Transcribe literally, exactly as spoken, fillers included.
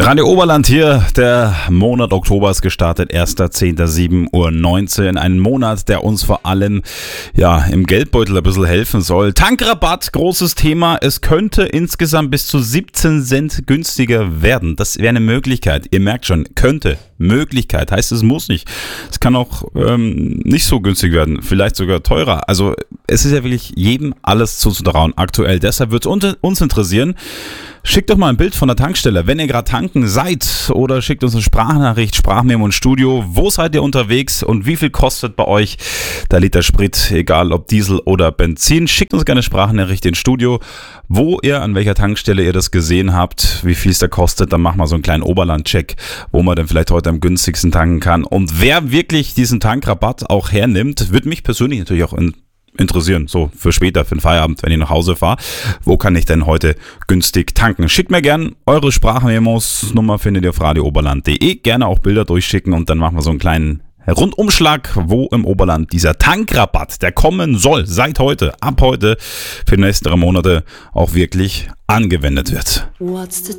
Radio Oberland hier, der Monat Oktober ist gestartet, erster zehnter sieben Uhr neunzehn, ein Monat, der uns vor allem ja im Geldbeutel ein bisschen helfen soll. Tankrabatt, großes Thema, es könnte insgesamt bis zu siebzehn Cent günstiger werden, das wäre eine Möglichkeit, ihr merkt schon, könnte, Möglichkeit, heißt es muss nicht, es kann auch ähm, nicht so günstig werden, vielleicht sogar teurer, also es ist ja wirklich jedem alles zuzutrauen aktuell, deshalb wird es uns interessieren. Schickt doch mal ein Bild von der Tankstelle, wenn ihr gerade tanken seid, oder schickt uns eine Sprachnachricht, Sprachmemo und Studio. Wo seid ihr unterwegs und wie viel kostet bei euch der Liter Sprit, egal ob Diesel oder Benzin? Schickt uns gerne eine Sprachnachricht ins Studio, wo ihr, an welcher Tankstelle ihr das gesehen habt, wie viel es da kostet. Dann machen wir so einen kleinen Oberland-Check, wo man dann vielleicht heute am günstigsten tanken kann. Und wer wirklich diesen Tankrabatt auch hernimmt, wird mich persönlich natürlich auch in interessieren, so für später, für den Feierabend, wenn ich nach Hause fahre. Wo kann ich denn heute günstig tanken? Schickt mir gern eure Sprachmemos, Nummer findet ihr auf radio oberland punkt de, gerne auch Bilder durchschicken und dann machen wir so einen kleinen Rundumschlag, wo im Oberland dieser Tankrabatt, der kommen soll, seit heute, ab heute, für die nächsten drei Monate auch wirklich angewendet wird. What's the